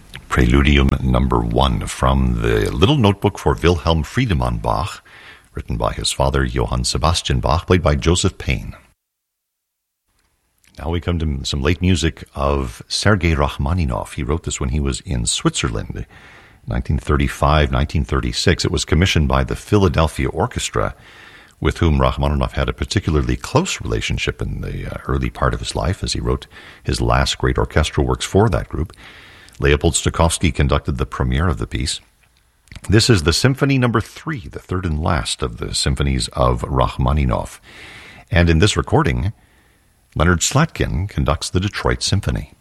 Preludium number 1 from the Little Notebook for Wilhelm Friedemann Bach, written by his father Johann Sebastian Bach, played by Joseph Payne. Now we come to some late music of Sergei Rachmaninoff. He wrote this when he was in Switzerland, 1935, 1936. It was commissioned by the Philadelphia Orchestra, with whom Rachmaninoff had a particularly close relationship in the early part of his life, as he wrote his last great orchestral works for that group. Leopold Stokowski conducted the premiere of the piece. This is the Symphony number 3, the third and last of the symphonies of Rachmaninoff. And in this recording, Leonard Slatkin conducts the Detroit Symphony.